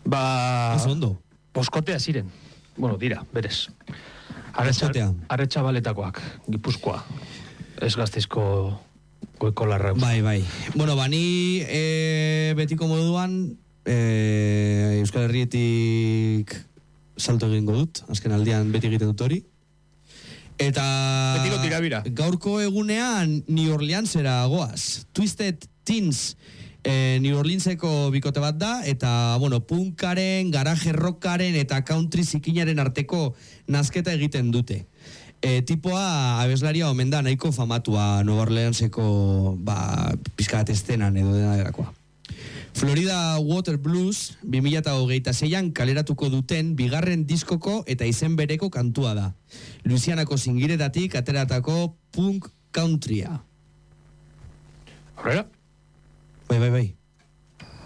ondo. Boskotea ziren. Bueno, dira, berez. Arretxabaletakoak, Gipuzkoa. Ez Gasteizko goiko larra. Bai. Bueno, ni betiko moduan Euskal Herrietik salto egingo dut, azken aldian beti egiten dut hori. Eta betiko tirabira. Gaurko egunean New Orleansera goaz. Twisted Teens New Orleanseko bikote bat da, eta, bueno, punkaren, garaje rockaren eta country zikinaren arteko nazketa egiten dute. Tipoa abeslaria omen da, nahiko famatua Nueva Orleanseko, pizkat estenan edo dena derakoa. Florida Water Blues 2026an kaleratuko duten bigarren diskoko eta izen bereko kantua da. Louisianako zingiretatik ateratako punk countrya. Horrela? Bai.